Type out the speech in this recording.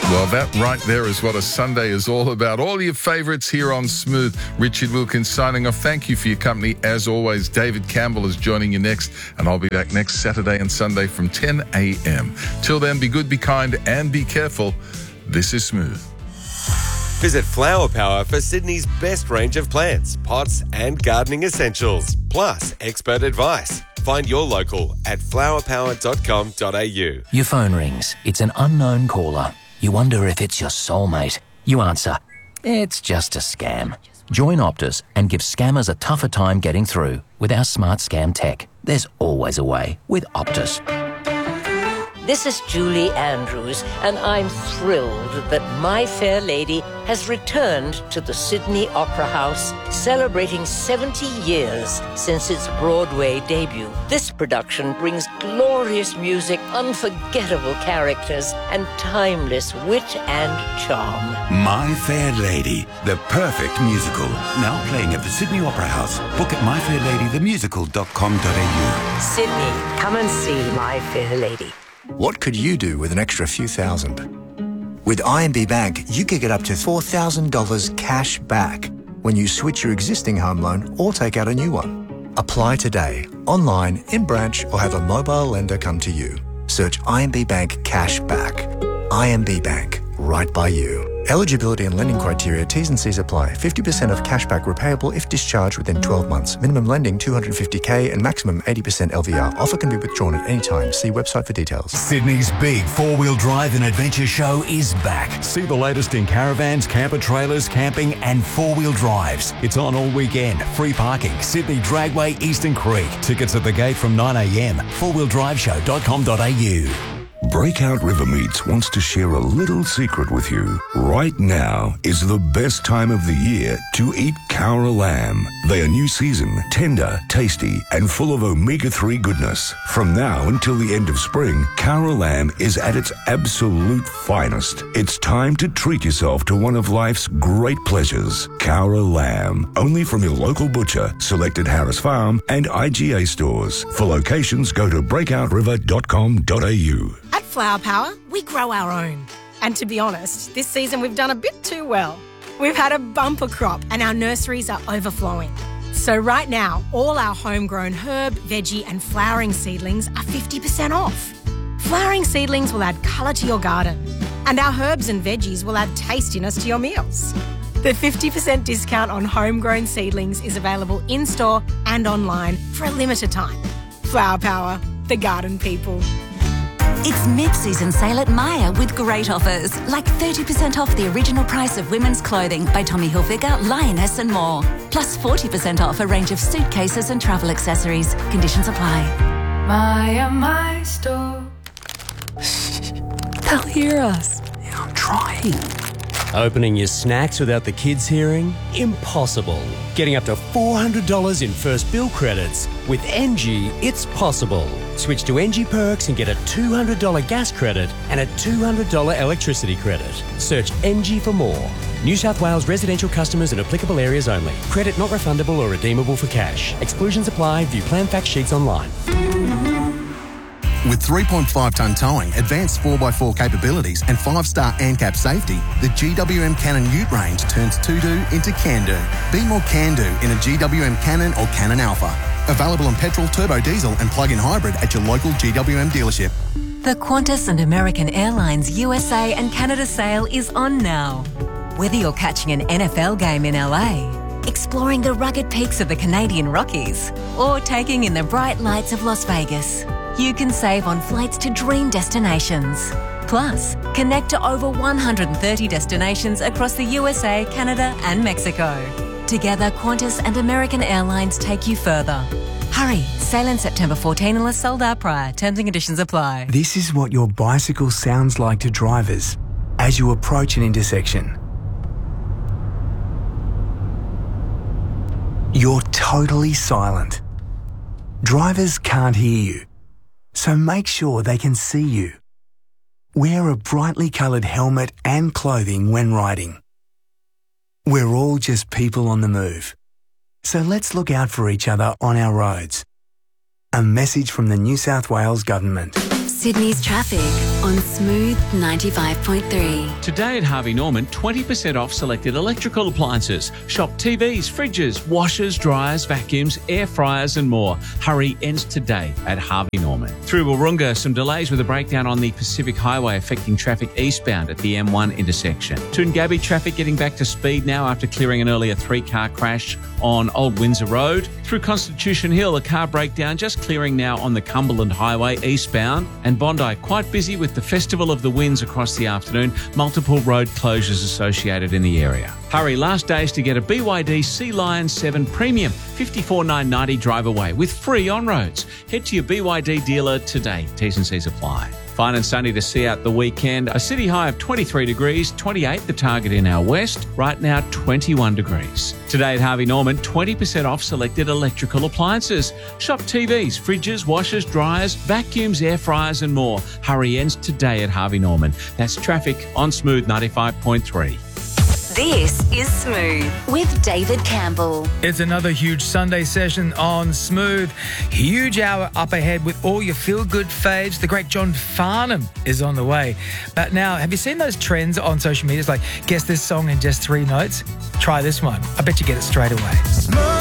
Well, that right there is what a Sunday is all about. All your favourites here on Smooth. Richard Wilkins signing off. Thank you for your company. As always, David Campbell is joining you next, and I'll be back next Saturday and Sunday from 10 a.m. Till then, be good, be kind, and be careful. This is Smooth. Visit Flower Power for Sydney's best range of plants, pots, and gardening essentials, plus expert advice. Find your local at flowerpower.com.au. Your phone rings. It's an unknown caller. You wonder if it's your soulmate. You answer. It's just a scam. Join Optus and give scammers a tougher time getting through. With our smart scam tech, there's always a way with Optus. This is Julie Andrews, and I'm thrilled that My Fair Lady has returned to the Sydney Opera House, celebrating 70 years since its Broadway debut. This production brings glorious music, unforgettable characters, and timeless wit and charm. My Fair Lady, the perfect musical. Now playing at the Sydney Opera House. Book at myfairladythemusical.com.au. Sydney, come and see My Fair Lady. What could you do with an extra few thousand? With IMB Bank, you could get up to $4,000 cash back when you switch your existing home loan or take out a new one. Apply today, online, in branch, or have a mobile lender come to you. Search IMB Bank Cash Back. IMB Bank, right by you. Eligibility and lending criteria, T's and C's apply. 50% of cashback repayable if discharged within 12 months. Minimum lending $250K and maximum 80% LVR. Offer can be withdrawn at any time. See website for details. Sydney's big four-wheel drive and adventure show is back. See the latest in caravans, camper trailers, camping and four-wheel drives. It's on all weekend. Free parking. Sydney Dragway, Eastern Creek. Tickets at the gate from 9 a.m. fourwheeldriveshow.com.au. Breakout River Meats wants to share a little secret with you. Right now is the best time of the year to eat Cowra lamb. They are new season, tender, tasty, and full of omega-3 goodness. From now until the end of spring, Cowra lamb is at its absolute finest. It's time to treat yourself to one of life's great pleasures. Cowra lamb, only from your local butcher, selected Harris Farm and IGA stores. For locations, go to breakoutriver.com.au. At Flower Power, we grow our own. And to be honest, this season we've done a bit too well. We've had a bumper crop and our nurseries are overflowing. So right now, all our homegrown herb, veggie and flowering seedlings are 50% off. Flowering seedlings will add colour to your garden, and our herbs and veggies will add tastiness to your meals. The 50% discount on homegrown seedlings is available in-store and online for a limited time. Flower Power, the garden people. It's mid-season sale at Myer with great offers, like 30% off the original price of women's clothing by Tommy Hilfiger, Lioness and more. Plus 40% off a range of suitcases and travel accessories. Conditions apply. Myer, my store. They'll hear us. Yeah, I'm trying. Opening your snacks without the kids hearing? Impossible. Getting up to $400 in first bill credits. With NG, it's possible. Switch to NG Perks and get a $200 gas credit and a $200 electricity credit. Search NG for more. New South Wales residential customers in applicable areas only. Credit not refundable or redeemable for cash. Exclusions apply. View plan fact sheets online. With 3.5-tonne towing, advanced 4x4 capabilities and 5-star ANCAP safety, the GWM Cannon Ute range turns to-do into can-do. Be more can-do in a GWM Cannon or Cannon Alpha. Available in petrol, turbo diesel and plug-in hybrid at your local GWM dealership. The Qantas and American Airlines USA and Canada sale is on now. Whether you're catching an NFL game in LA, exploring the rugged peaks of the Canadian Rockies, or taking in the bright lights of Las Vegas, you can save on flights to dream destinations. Plus, connect to over 130 destinations across the USA, Canada and Mexico. Together, Qantas and American Airlines take you further. Hurry, sail in September 14 unless sold out prior. Terms and conditions apply. This is what your bicycle sounds like to drivers as you approach an intersection. You're totally silent. Drivers can't hear you, so make sure they can see you. Wear a brightly coloured helmet and clothing when riding. We're all just people on the move, so let's look out for each other on our roads. A message from the New South Wales Government. Sydney's traffic on Smooth 95.3. Today at Harvey Norman, 20% off selected electrical appliances. Shop TVs, fridges, washers, dryers, vacuums, air fryers and more. Hurry ends today at Harvey Norman. Through Wahroonga, some delays with a breakdown on the Pacific Highway affecting traffic eastbound at the M1 intersection. Toongabbie traffic getting back to speed now after clearing an earlier 3-car crash on Old Windsor Road. Through Constitution Hill, a car breakdown just clearing now on the Cumberland Highway eastbound. And Bondi quite busy with the Festival of the Winds across the afternoon. Multiple road closures associated in the area. Hurry, last days to get a BYD Sea Lion 7 Premium, $54,990 drive away with free on-roads. Head to your BYD dealer today. T's and C's apply. Fine and sunny to see out the weekend. A city high of 23 degrees, 28 the target in our west. Right now, 21 degrees. Today at Harvey Norman, 20% off selected electrical appliances. Shop TVs, fridges, washers, dryers, vacuums, air fryers and more. Hurry ends today at Harvey Norman. That's traffic on Smooth 95.3. This is Smooth with David Campbell. It's another huge Sunday session on Smooth. Huge hour up ahead with all your feel-good faves. The great John Farnham is on the way. But now, have you seen those trends on social media? It's like, guess this song in just 3 notes? Try this one. I bet you get it straight away.